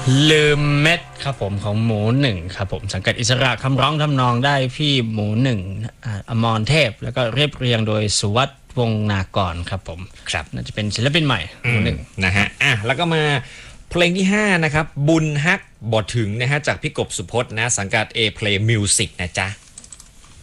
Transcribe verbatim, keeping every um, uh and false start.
ลืมเม็ดครับผมของหมูหนึ่งครับผมสังกัดอิสระคำร้องทำนองได้พี่หมูหนึ่งอมรเทพแล้วก็เรียบเรียงโดยสุวัฒน์วงศ์นากรครับผมครับน่าจะเป็นศิลปินใหม่หมูหนึ่งนะฮะอ่ะแล้วก็มาเพลงที่ห้านะครับบุญฮักบ่ถึงนะฮะจากพี่กบสุพจน์นะสังกัด A Play Music นะจ๊ะ